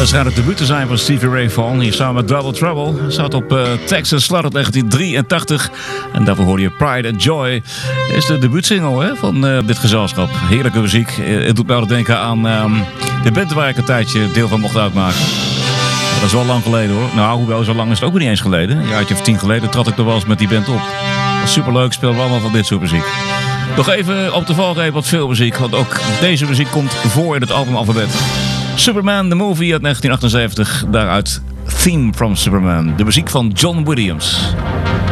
Dat schijnt het debuut te zijn van Stevie Ray Vaughan. Hier samen met Double Trouble. Zat op Texas Slut uit 1983. En daarvoor hoorde je Pride and Joy. Is de debuutsingle van dit gezelschap. Heerlijke muziek. Het doet mij wel denken aan de band waar ik een tijdje deel van mocht uitmaken. Dat is wel lang geleden hoor. Nou, hoewel, zo lang is het ook weer niet eens geleden. Een jaartje of 10 geleden trad ik er wel eens met die band op. Dat was superleuk, speelden we allemaal van dit soort muziek. Nog even op de valreep wat filmmuziek, want ook deze muziek komt voor in het albumalfabet. Superman, the movie uit 1978, daaruit Theme from Superman. De muziek van John Williams.